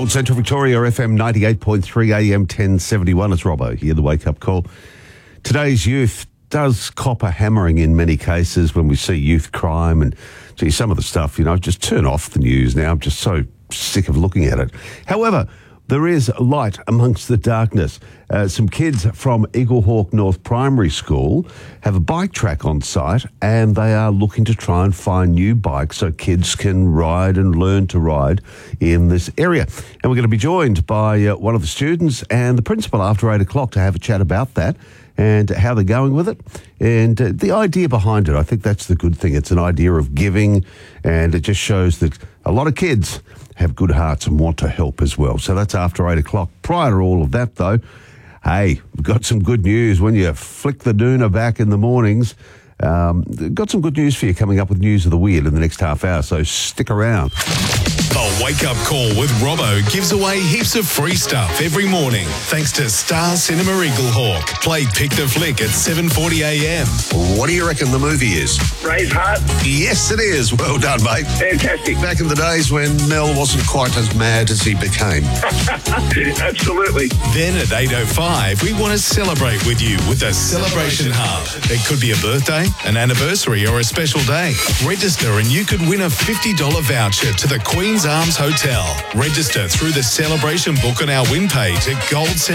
Gold Central Victoria, FM 98.3 AM 1071. It's Robbo here, the wake-up call. Today's youth does cop a hammering in many cases when we see youth crime and, gee, some of the stuff, just turn off the news now. I'm just so sick of looking at it. However, there is light amongst the darkness. Some kids from Eaglehawk North Primary School have a bike track on site, and they are looking to try and find new bikes so kids can ride and learn to ride in this area. And we're going to be joined by one of the students and the principal after 8 o'clock to have a chat about that and how they're going with it. And the idea behind it, I think that's the good thing. It's an idea of giving, and it just shows that a lot of kids have good hearts and want to help as well. So that's after 8 o'clock. Prior to all of that, though, hey, we've got some good news. When you flick the doona back in the mornings, got some good news for you coming up with News of the Weird in the next half hour, so stick around. The Wake Up Call with Robbo gives away heaps of free stuff every morning thanks to Star Cinema Eaglehawk. Play Pick the Flick at 7:40 a.m. What do you reckon the movie is? Braveheart. Yes, it is. Well done, mate. Fantastic. Back in the days when Mel wasn't quite as mad as he became. Absolutely. Then at 8:05, we want to celebrate with you with a Celebration Hub. It could be a birthday, an anniversary, or a special day. Register and you could win a $50 voucher to the Queen's Arms Hotel. Register through the celebration book on our win page at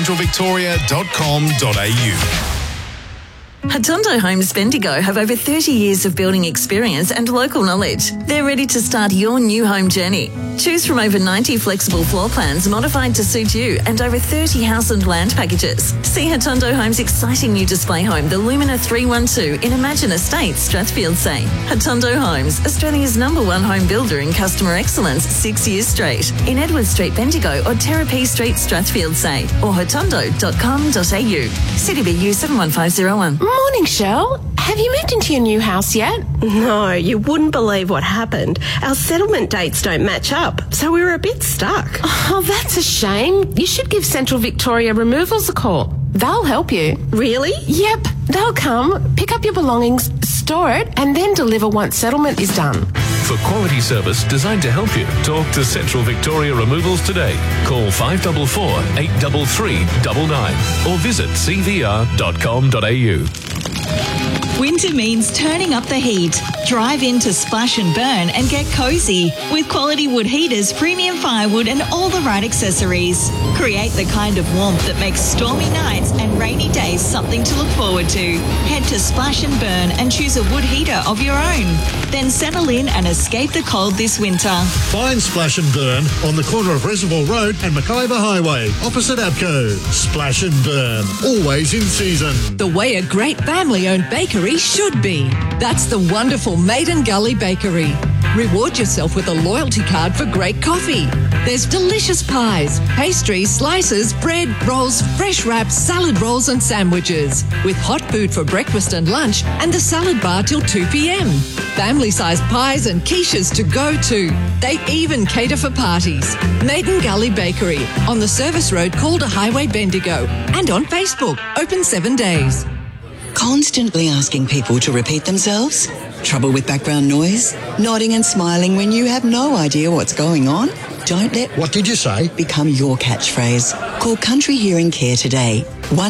goldcentralvictoria.com.au. Hatondo Homes Bendigo have over 30 years of building experience and local knowledge. They're ready to start your new home journey. Choose from over 90 flexible floor plans modified to suit you and over 30 house and land packages. See Hatondo Homes' exciting new display home, the Lumina 312 in Imagine Estates, Strathfield Say. Hatondo Homes, Australia's #1 home builder in customer excellence 6 years straight. In Edward Street, Bendigo or Terrapee Street, Strathfield Say or hatondo.com.au. CityBU 71501. Morning, Shell. Have you moved into your new house yet? No, you wouldn't believe what happened. Our settlement dates don't match up, so we were a bit stuck. Oh, that's a shame. You should give Central Victoria Removals a call. They'll help you. Really? Yep. They'll come, pick up your belongings, store it, and then deliver once settlement is done. For quality service designed to help you, talk to Central Victoria Removals today. Call 544 833 99 or visit cvr.com.au. Winter means turning up the heat. Drive into Splash and Burn and get cozy with quality wood heaters, premium firewood and all the right accessories. Create the kind of warmth that makes stormy nights and rainy days something to look forward to. Head to Splash and Burn and choose a wood heater of your own. Then settle in and escape the cold this winter. Find Splash and Burn on the corner of Reservoir Road and Mackayba Highway, opposite APCO. Splash and Burn, always in season. The way a great family-owned bakery should be. That's the wonderful Maiden Gully Bakery. Reward yourself with a loyalty card for great coffee. There's delicious pies, pastries, slices, bread, rolls, fresh wraps, salad rolls and sandwiches. With hot food for breakfast and lunch and the salad bar till 2 p.m. Family-sized pies and quiches to go to. They even cater for parties. Maiden Gully Bakery on the Service Road, Calder Highway, Bendigo. And on Facebook, open 7 days. Constantly asking people to repeat themselves? Trouble with background noise? Nodding and smiling when you have no idea what's going on? Don't let What did you say? become your catchphrase. Call Country Hearing Care today.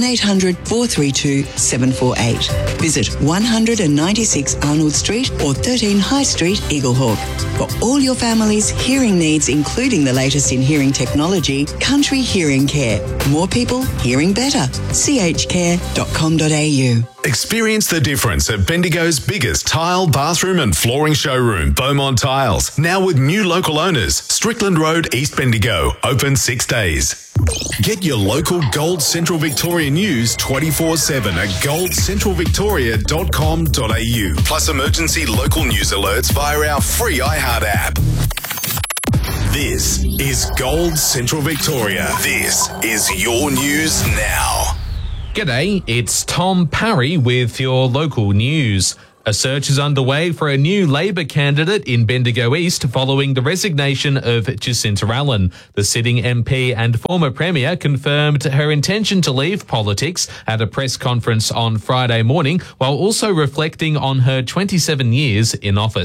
1-800-432-748. Visit 196 Arnold Street or 13 High Street, Eaglehawk. For all your family's hearing needs, including the latest in hearing technology, Country Hearing Care. More people hearing better. chcare.com.au. Experience the difference at Bendigo's biggest tile, bathroom and flooring showroom, Beaumont Tiles. Now with new local owners, Strickland Road, East Bendigo. Open 6 days. Get your local Gold Central Victoria news 24/7 at goldcentralvictoria.com.au. Plus emergency local news alerts via our free iHeart app. This is Gold Central Victoria. This is your news now. G'day, it's Tom Parry with your local news. A search is underway for a new Labor candidate in Bendigo East following the resignation of Jacinta Allen. The sitting MP and former Premier confirmed her intention to leave politics at a press conference on Friday morning, while also reflecting on her 27 years in office.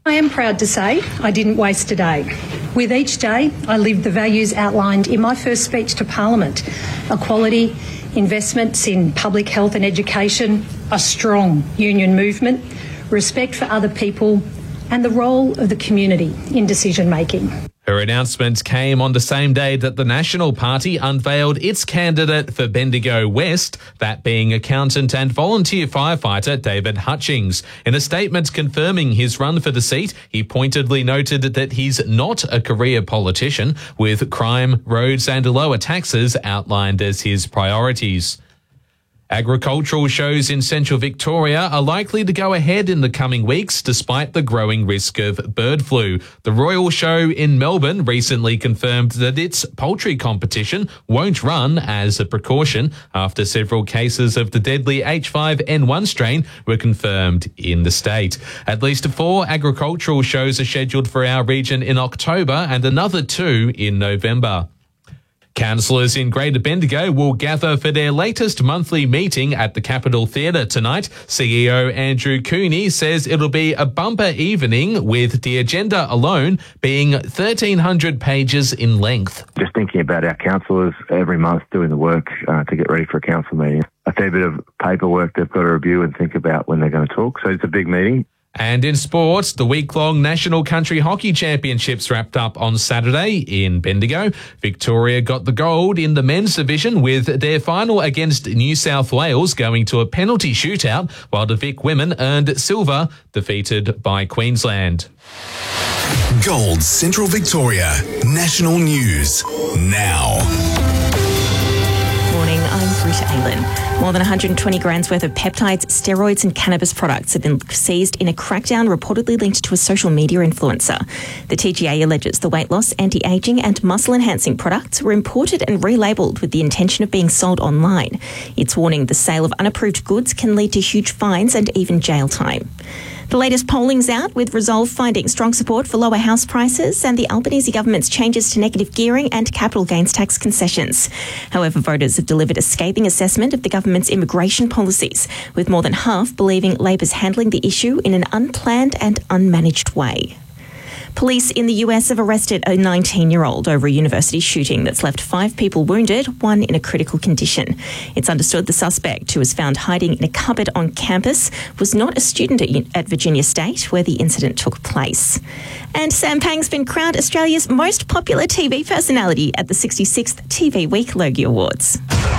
I am proud to say I didn't waste a day. With each day, I lived the values outlined in my first speech to Parliament: equality, investments in public health and education, a strong union movement, respect for other people, and the role of the community in decision making. Her announcement came on the same day that the National Party unveiled its candidate for Bendigo West, that being accountant and volunteer firefighter David Hutchings. In a statement confirming his run for the seat, he pointedly noted that he's not a career politician, with crime, roads and lower taxes outlined as his priorities. Agricultural shows in central Victoria are likely to go ahead in the coming weeks despite the growing risk of bird flu. The Royal Show in Melbourne recently confirmed that its poultry competition won't run as a precaution after several cases of the deadly H5N1 strain were confirmed in the state. At least 4 agricultural shows are scheduled for our region in October and another 2 in November. Councillors in Greater Bendigo will gather for their latest monthly meeting at the Capitol Theatre tonight. CEO Andrew Cooney says it'll be a bumper evening, with the agenda alone being 1,300 pages in length. Just thinking about our councillors every month doing the work to get ready for a council meeting. A fair bit of paperwork they've got to review and think about when they're going to talk. So it's a big meeting. And in sports, the week-long National Country Hockey Championships wrapped up on Saturday in Bendigo. Victoria got the gold in the men's division, with their final against New South Wales going to a penalty shootout, while the Vic women earned silver, defeated by Queensland. Gold Central Victoria. National News now. Morning, I'm Britta Aylan. More than 120 grams worth of peptides, steroids and cannabis products have been seized in a crackdown reportedly linked to a social media influencer. The TGA alleges the weight loss, anti-aging and muscle-enhancing products were imported and relabelled with the intention of being sold online. It's warning the sale of unapproved goods can lead to huge fines and even jail time. The latest polling's out, with Resolve finding strong support for lower house prices and the Albanese government's changes to negative gearing and capital gains tax concessions. However, voters have delivered a scathing assessment of the government's immigration policies, with more than half believing Labor's handling the issue in an unplanned and unmanaged way. Police in the US have arrested a 19-year-old over a university shooting that's left 5 people wounded, 1 in a critical condition. It's understood the suspect, who was found hiding in a cupboard on campus, was not a student at Virginia State, where the incident took place. And Sam Pang's been crowned Australia's most popular TV personality at the 66th TV Week Logie Awards.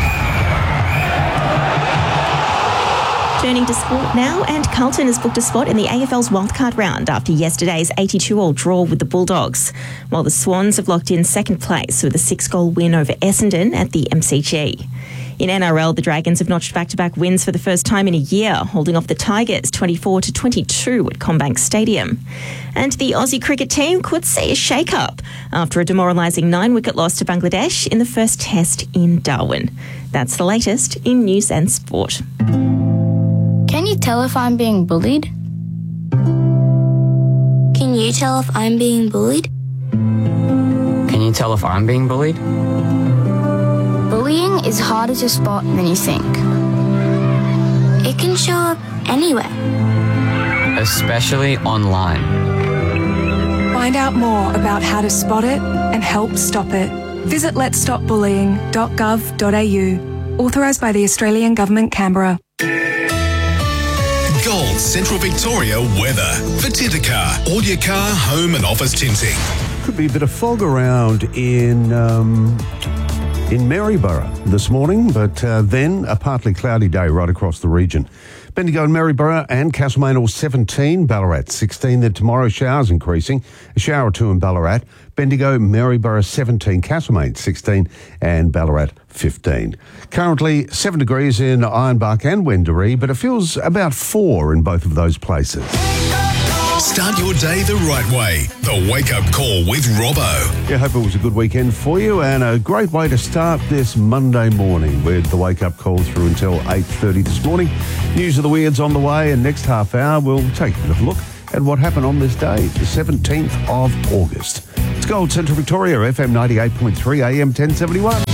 Turning to sport now, and Carlton has booked a spot in the AFL's wildcard round after yesterday's 82-all draw with the Bulldogs, while the Swans have locked in second place with a 6-goal win over Essendon at the MCG. In NRL, the Dragons have notched back-to-back wins for the first time in a year, holding off the Tigers 24-22 at CommBank Stadium. And the Aussie cricket team could see a shake-up after a demoralising 9-wicket loss to Bangladesh in the first test in Darwin. That's the latest in news and sport. Can you tell if I'm being bullied? Can you tell if I'm being bullied? Can you tell if I'm being bullied? Bullying is harder to spot than you think. It can show up anywhere. Especially online. Find out more about how to spot it and help stop it. Visit letsstopbullying.gov.au. Authorised by the Australian Government, Canberra. Gold Central Victoria weather for Tintercar. All your car, home and office tinting. Could be a bit of fog around in Maryborough this morning, but then a partly cloudy day right across the region. Bendigo and Maryborough and Castlemaine all 17, Ballarat 16. Then tomorrow showers increasing, a shower or 2 in Ballarat. Bendigo, Maryborough 17, Castlemaine 16 and Ballarat 15. Currently 7 degrees in Ironbark and Wendouree, but it feels about 4 in both of those places. Start your day the right way. The Wake Up Call with Robbo. Yeah, hope it was a good weekend for you and a great way to start this Monday morning with the Wake Up Call through until 8:30 this morning. News of the Weirds on the way, and next half hour we'll take a bit of a look at what happened on this day, the 17th of August. It's Gold Central Victoria, FM 98.3 AM 1071.